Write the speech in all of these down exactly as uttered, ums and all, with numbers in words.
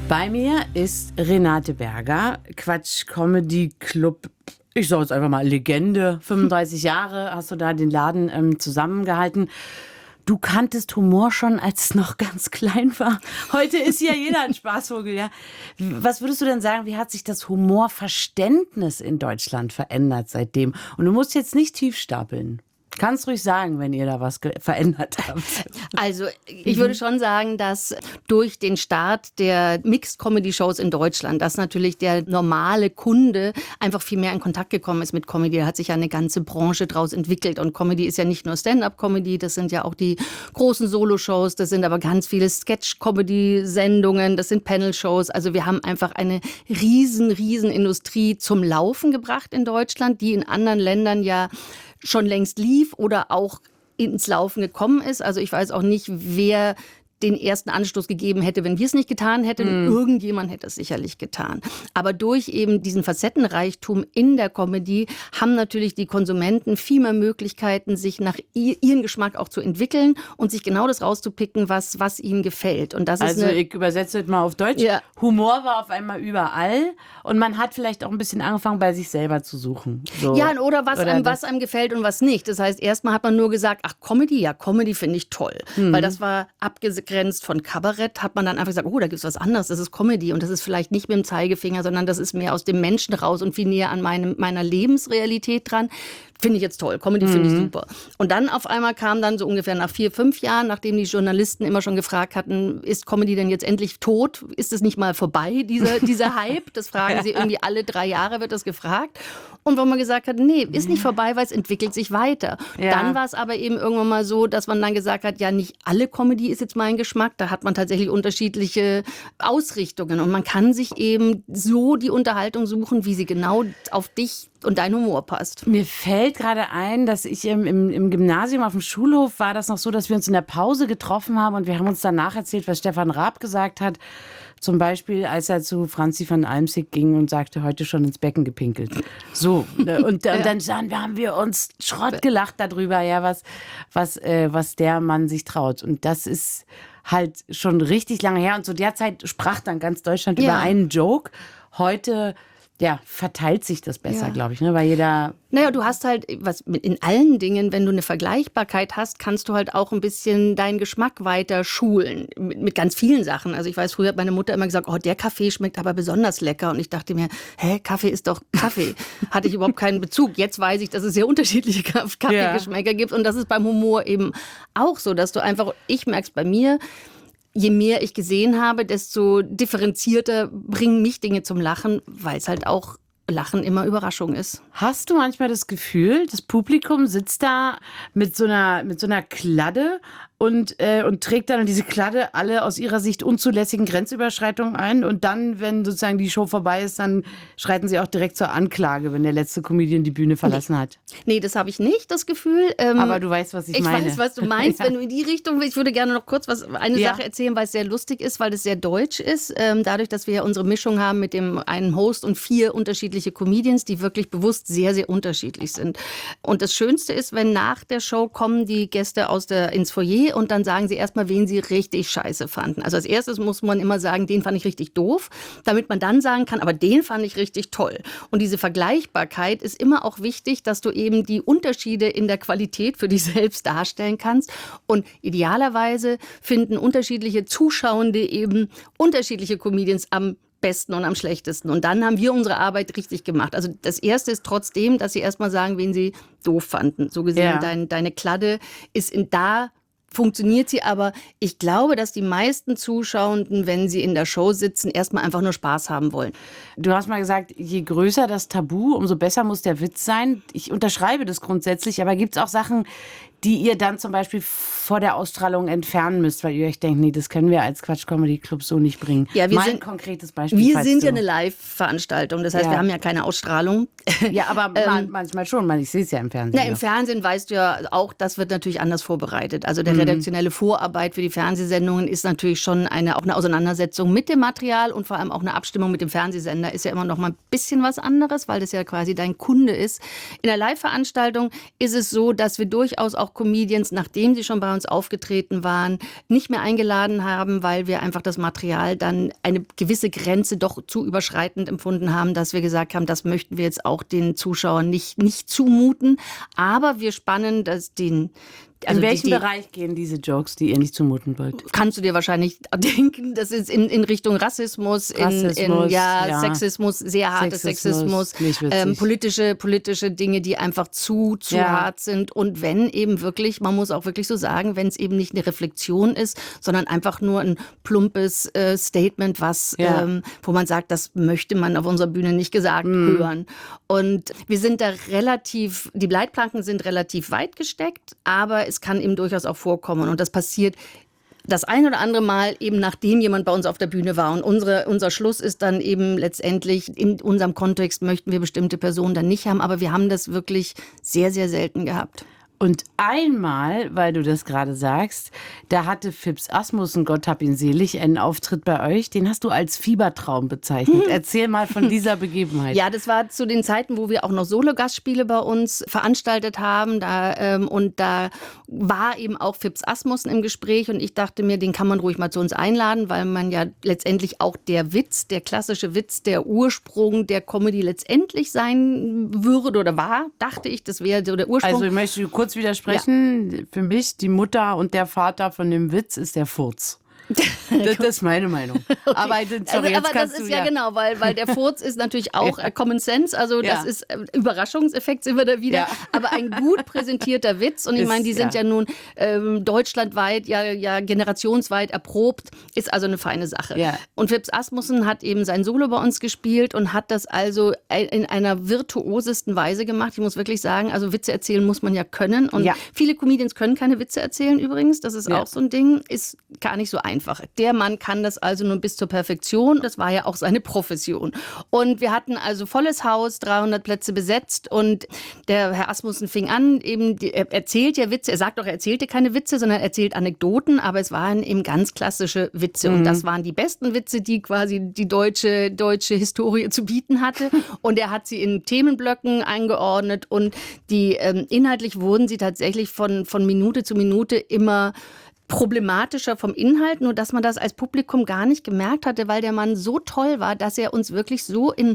Bei mir ist Renate Berger, Quatsch Comedy Club, ich sage jetzt einfach mal Legende, fünfunddreißig Jahre hast du da den Laden ähm, zusammengehalten. Du kanntest Humor schon, als es noch ganz klein war. Heute ist ja jeder ein Spaßvogel, ja. Was würdest du denn sagen, wie hat sich das Humorverständnis in Deutschland verändert seitdem? Und du musst jetzt nicht tief stapeln. Kannst ruhig sagen, wenn ihr da was ge- verändert habt. Also ich würde schon sagen, dass durch den Start der Mixed-Comedy-Shows in Deutschland, dass natürlich der normale Kunde einfach viel mehr in Kontakt gekommen ist mit Comedy. Da hat sich ja eine ganze Branche draus entwickelt. Und Comedy ist ja nicht nur Stand-up-Comedy, das sind ja auch die großen Solo-Shows, das sind aber ganz viele Sketch-Comedy-Sendungen, das sind Panel-Shows. Also wir haben einfach eine riesen, riesen Industrie zum Laufen gebracht in Deutschland, die in anderen Ländern ja schon längst lief oder auch ins Laufen gekommen ist. Also ich weiß auch nicht, wer den ersten Anstoß gegeben hätte, wenn wir es nicht getan hätten. Mm. Irgendjemand hätte es sicherlich getan. Aber durch eben diesen Facettenreichtum in der Comedy haben natürlich die Konsumenten viel mehr Möglichkeiten, sich nach ihrem Geschmack auch zu entwickeln und sich genau das rauszupicken, was, was ihnen gefällt. Und das also ist eine, ich übersetze das mal auf Deutsch. Ja. Humor war auf einmal überall und man hat vielleicht auch ein bisschen angefangen, bei sich selber zu suchen. So. Ja, oder, was, oder einem, was einem gefällt und was nicht. Das heißt, erstmal hat man nur gesagt, ach Comedy, ja Comedy finde ich toll. Mm. Weil das war abgesegnet von Kabarett, hat man dann einfach gesagt, oh, da gibt es was anderes, das ist Comedy und das ist vielleicht nicht mit dem Zeigefinger, sondern das ist mehr aus dem Menschen raus und viel näher an meinem, meiner Lebensrealität dran. Finde ich jetzt toll, Comedy mhm. finde ich super. Und dann auf einmal kam dann so ungefähr nach vier, fünf Jahren, nachdem die Journalisten immer schon gefragt hatten, ist Comedy denn jetzt endlich tot? Ist es nicht mal vorbei, dieser, dieser Hype? Das fragen sie irgendwie alle drei Jahre, wird das gefragt. Und wo man gesagt hat, nee, ist nicht vorbei, weil es entwickelt sich weiter. Ja. Dann war es aber eben irgendwann mal so, dass man dann gesagt hat, ja, nicht alle Comedy ist jetzt mein Geschmack. Da hat man tatsächlich unterschiedliche Ausrichtungen. Und man kann sich eben so die Unterhaltung suchen, wie sie genau auf dich und dein Humor passt. Mir fällt gerade ein, dass ich im, im, im Gymnasium auf dem Schulhof war das noch so, dass wir uns in der Pause getroffen haben und wir haben uns danach erzählt, was Stefan Raab gesagt hat. Zum Beispiel, als er zu Franzi van Almsick ging und sagte, heute schon ins Becken gepinkelt. So, und, und ja. dann sahen, wir haben wir uns Schrott gelacht darüber, ja, was, was, äh, was der Mann sich traut. Und das ist halt schon richtig lange her. Und zu der Zeit sprach dann ganz Deutschland ja. über einen Joke. Heute ja, verteilt sich das besser, ja. glaube ich, ne? Weil jeder... Naja, du hast halt, was in allen Dingen, wenn du eine Vergleichbarkeit hast, kannst du halt auch ein bisschen deinen Geschmack weiter schulen. Mit, mit ganz vielen Sachen. Also ich weiß, früher hat meine Mutter immer gesagt, oh, der Kaffee schmeckt aber besonders lecker. Und ich dachte mir, hä, Kaffee ist doch Kaffee. Hatte ich überhaupt keinen Bezug. Jetzt weiß ich, dass es sehr unterschiedliche Kaffeegeschmäcker ja. gibt. Und das ist beim Humor eben auch so, dass du einfach, ich merke es bei mir, je mehr ich gesehen habe, desto differenzierter bringen mich Dinge zum Lachen, weil es halt auch Lachen immer Überraschung ist. Hast du manchmal das Gefühl, das Publikum sitzt da mit so einer, mit so einer Kladde und, äh, und trägt dann diese Kladde alle aus ihrer Sicht unzulässigen Grenzüberschreitungen ein und dann, wenn sozusagen die Show vorbei ist, dann schreiten sie auch direkt zur Anklage, wenn der letzte Comedian die Bühne verlassen nee. hat? Nee, das habe ich nicht, das Gefühl. Ähm, Aber du weißt, was ich, ich meine. Ich weiß, was du meinst, ja. wenn du in die Richtung willst. Ich würde gerne noch kurz was, eine ja. Sache erzählen, weil es sehr lustig ist, weil es sehr deutsch ist. Ähm, dadurch, dass wir ja unsere Mischung haben mit dem einen Host und vier unterschiedliche Comedians, die wirklich bewusst sehr, sehr unterschiedlich sind. Und das Schönste ist, wenn nach der Show kommen die Gäste aus der, ins Foyer und dann sagen sie erstmal, wen sie richtig scheiße fanden. Also als erstes muss man immer sagen, den fand ich richtig doof, damit man dann sagen kann, aber den fand ich richtig toll. Und diese Vergleichbarkeit ist immer auch wichtig, dass du eben die Unterschiede in der Qualität für dich selbst darstellen kannst. Und idealerweise finden unterschiedliche Zuschauende eben unterschiedliche Comedians am besten und am schlechtesten. Und dann haben wir unsere Arbeit richtig gemacht. Also das Erste ist trotzdem, dass sie erstmal sagen, wen sie doof fanden. So gesehen, ja. dein, deine Kladde ist in da funktioniert sie, aber ich glaube, dass die meisten Zuschauenden, wenn sie in der Show sitzen, erstmal einfach nur Spaß haben wollen. Du hast mal gesagt, je größer das Tabu, umso besser muss der Witz sein. Ich unterschreibe das grundsätzlich, aber gibt es auch Sachen, die ihr dann zum Beispiel vor der Ausstrahlung entfernen müsst, weil ihr euch denkt, nee, das können wir als Quatsch Comedy Club so nicht bringen. Ja, wir Mal sind, ein konkretes Beispiel. Wir sind ja eine Live-Veranstaltung, das heißt, ja. wir haben ja keine Ausstrahlung. Ja, aber ähm, manchmal schon, ich sehe es ja im Fernsehen. Na, im Fernsehen weißt du ja auch, das wird natürlich anders vorbereitet. Also der mhm. redaktionelle Vorarbeit für die Fernsehsendungen ist natürlich schon eine, auch eine Auseinandersetzung mit dem Material und vor allem auch eine Abstimmung mit dem Fernsehsender ist ja immer noch mal ein bisschen was anderes, weil das ja quasi dein Kunde ist. In der Live-Veranstaltung ist es so, dass wir durchaus auch auch Comedians, nachdem sie schon bei uns aufgetreten waren, nicht mehr eingeladen haben, weil wir einfach das Material dann eine gewisse Grenze doch zu überschreitend empfunden haben, dass wir gesagt haben, das möchten wir jetzt auch den Zuschauern nicht, nicht zumuten. Aber wir spannen das den Also in welchem die, die, Bereich gehen diese Jokes, die ihr nicht zumuten wollt? Kannst du dir wahrscheinlich denken, das ist in, in Richtung Rassismus, Rassismus in, in ja, ja. Sexismus, sehr hartes Sexismus, Sexismus, ähm, politische, politische Dinge, die einfach zu, zu ja. hart sind. Und wenn eben wirklich, man muss auch wirklich so sagen, wenn es eben nicht eine Reflexion ist, sondern einfach nur ein plumpes äh, Statement, was, ja. ähm, wo man sagt, das möchte man auf unserer Bühne nicht gesagt mhm. hören. Und wir sind da relativ, die Leitplanken sind relativ weit gesteckt, aber es kann eben durchaus auch vorkommen. Und das passiert das ein oder andere Mal eben nachdem jemand bei uns auf der Bühne war. Und unsere, unser Schluss ist dann eben letztendlich, in unserem Kontext möchten wir bestimmte Personen dann nicht haben. Aber wir haben das wirklich sehr, sehr selten gehabt. Und einmal, weil du das gerade sagst, da hatte Phipps Asmussen, Gott hab ihn selig, einen Auftritt bei euch. Den hast du als Fiebertraum bezeichnet. Hm. Erzähl mal von dieser Begebenheit. Ja, das war zu den Zeiten, wo wir auch noch Solo-Gastspiele bei uns veranstaltet haben. Da, ähm, und da war eben auch Phipps Asmussen im Gespräch. Und ich dachte mir, den kann man ruhig mal zu uns einladen, weil man ja letztendlich auch der Witz, der klassische Witz, der Ursprung der Comedy letztendlich sein würde oder war, dachte ich. Das wäre so der Ursprung. Also ich möchte kurz widersprechen. Ja. Für mich, die Mutter und der Vater von dem Witz ist der Furz. Das, das ist meine Meinung. Okay. Aber, sorry, also, aber das ist ja, ja genau, weil, weil der Furz ist natürlich auch ja. Common Sense, also ja. das ist äh, Überraschungseffekt, sind wir da wieder. Ja. Aber ein gut präsentierter Witz, und ich meine, die sind ja, ja nun ähm, deutschlandweit, ja, ja generationsweit erprobt, ist also eine feine Sache. Ja. Und Phipps Asmussen hat eben sein Solo bei uns gespielt und hat das also in einer virtuosesten Weise gemacht. Ich muss wirklich sagen, also Witze erzählen muss man ja können. Und ja. viele Comedians können keine Witze erzählen übrigens, das ist ja. auch so ein Ding, ist gar nicht so einfach. Einfach. Der Mann kann das also nur bis zur Perfektion. Das war ja auch seine Profession. Und wir hatten also volles Haus, dreihundert Plätze besetzt. Und der Herr Asmussen fing an, eben, er erzählt ja Witze. Er sagt auch, er erzählte keine Witze, sondern er erzählt Anekdoten. Aber es waren eben ganz klassische Witze. Mhm. Und das waren die besten Witze, die quasi die deutsche, deutsche Historie zu bieten hatte. Und er hat sie in Themenblöcken eingeordnet. Und die ähm, inhaltlich wurden sie tatsächlich von, von Minute zu Minute immer problematischer vom Inhalt, nur dass man das als Publikum gar nicht gemerkt hatte, weil der Mann so toll war, dass er uns wirklich so in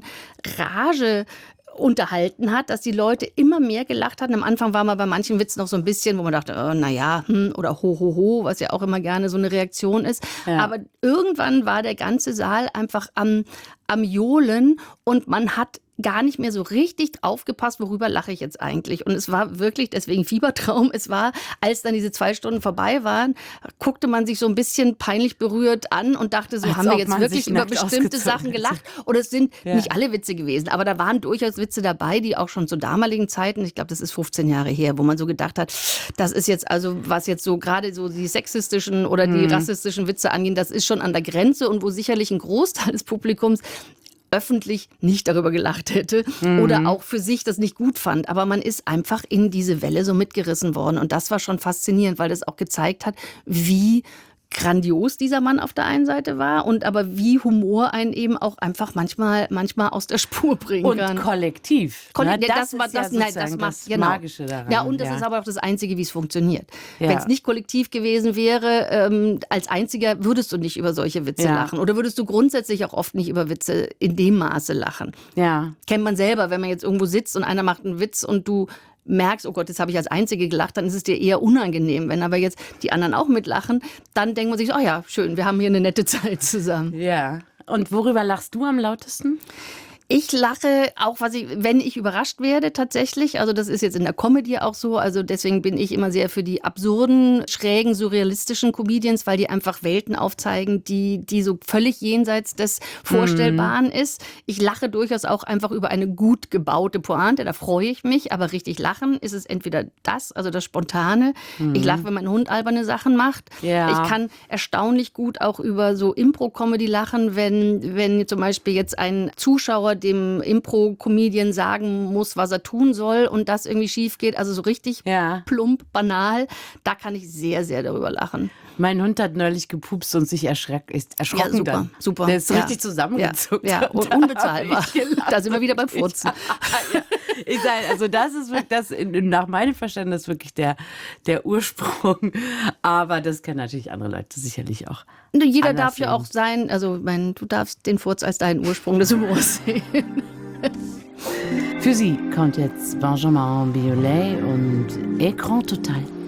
Rage unterhalten hat, dass die Leute immer mehr gelacht hatten. Am Anfang war man bei manchen Witzen noch so ein bisschen, wo man dachte, oh, naja, hm, oder ho, ho, ho, was ja auch immer gerne so eine Reaktion ist. Ja. Aber irgendwann war der ganze Saal einfach am, am Johlen und man hat gar nicht mehr so richtig aufgepasst, worüber lache ich jetzt eigentlich. Und es war wirklich, deswegen Fiebertraum, es war, als dann diese zwei Stunden vorbei waren, guckte man sich so ein bisschen peinlich berührt an und dachte, so als haben wir jetzt wirklich über bestimmte Sachen gelacht. Oder es sind ja. nicht alle Witze gewesen, aber da waren durchaus Witze dabei, die auch schon zu damaligen Zeiten, ich glaube, das ist fünfzehn Jahre her, wo man so gedacht hat, das ist jetzt also, was jetzt so gerade so die sexistischen oder die mhm. rassistischen Witze angehen, das ist schon an der Grenze und wo sicherlich ein Großteil des Publikums öffentlich nicht darüber gelacht hätte mhm. oder auch für sich das nicht gut fand. Aber man ist einfach in diese Welle so mitgerissen worden. Und das war schon faszinierend, weil das auch gezeigt hat, wie grandios dieser Mann auf der einen Seite war und aber wie Humor einen eben auch einfach manchmal, manchmal aus der Spur bringen und kann. Und kollektiv. Kolle- ja, das, das, war, das, ja nein, das macht das genau. Magische daran. Ja, und das ja. ist aber auch das Einzige, wie es funktioniert. Ja. Wenn es nicht kollektiv gewesen wäre, ähm, als Einziger würdest du nicht über solche Witze ja. lachen. Oder würdest du grundsätzlich auch oft nicht über Witze in dem Maße lachen. Ja. Kennt man selber, wenn man jetzt irgendwo sitzt und einer macht einen Witz und du merkst, oh Gott, jetzt habe ich als Einzige gelacht, dann ist es dir eher unangenehm. Wenn aber jetzt die anderen auch mitlachen, dann denkt man sich, oh ja, schön, wir haben hier eine nette Zeit zusammen. Ja. Und worüber lachst du am lautesten? Ich lache auch, was ich, wenn ich überrascht werde tatsächlich. Also das ist jetzt in der Comedy auch so. Also deswegen bin ich immer sehr für die absurden, schrägen, surrealistischen Comedians, weil die einfach Welten aufzeigen, die, die so völlig jenseits des Vorstellbaren mhm. ist. Ich lache durchaus auch einfach über eine gut gebaute Pointe. Da freue ich mich. Aber richtig lachen ist es entweder das, also das Spontane. Mhm. Ich lache, wenn mein Hund alberne Sachen macht. Ja. Ich kann erstaunlich gut auch über so Impro-Comedy lachen, wenn, wenn zum Beispiel jetzt ein Zuschauer dem Impro-Comedian sagen muss, was er tun soll und das irgendwie schief geht. Also so richtig ja. plump, banal. Da kann ich sehr, sehr darüber lachen. Mein Hund hat neulich gepupst und sich erschreck, ist erschrocken Ja, super, dann. super. Der ist Ja. richtig zusammengezuckt. Ja, ja. Und unbezahlbar. Da sind wir wieder beim Furzen. Ja. Ich sage, also das ist wirklich, das nach meinem Verständnis wirklich der, der Ursprung. Aber das können natürlich andere Leute sicherlich auch. Jeder anders darf ja sehen. auch sein, also mein, du darfst den Furz als deinen Ursprung des Humors sehen. Für Sie kommt jetzt Benjamin Biolay und Écran Total.